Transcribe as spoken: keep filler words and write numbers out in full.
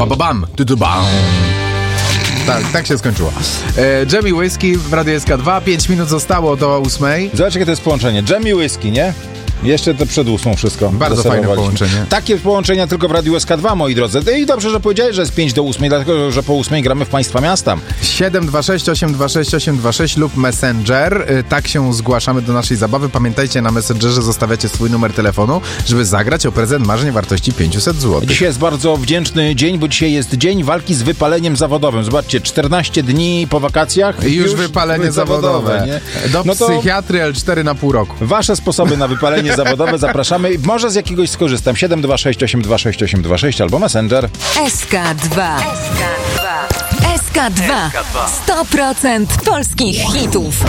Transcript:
ba, ba, bam, tu, tu, bam. Tak, tak się skończyło. E, Jamie Whisky w Radiu S K dwa. Pięć minut zostało do ósmej. Zobacz, jakie to jest połączenie. Jamie Whisky, nie? Jeszcze to przed ósmą wszystko. Bardzo fajne połączenie. Takie połączenia tylko w Radiu S K dwa, moi drodzy. I dobrze, że powiedziałeś, że jest pięć do ósmej, dlatego, że po ósmej gramy w Państwa miasta. siedem dwa sześć osiem dwa sześć osiem dwa sześć lub Messenger. Tak się zgłaszamy do naszej zabawy. Pamiętajcie, na Messengerze zostawiacie swój numer telefonu, żeby zagrać o prezent marzeń wartości pięćset złotych. Dzisiaj jest bardzo wdzięczny dzień, bo dzisiaj jest dzień walki z wypaleniem zawodowym. Zobaczcie, czternaście dni po wakacjach. I już, już wypalenie zawodowe. zawodowe nie? Do no psychiatry L cztery na pół roku. Wasze sposoby na wypalenie zawodowe zapraszamy. Może z jakiegoś skorzystam. siedem dwa sześć osiem dwa sześć osiem dwa sześć albo Messenger. S K dwa. S K dwa. S K dwa. sto procent polskich hitów.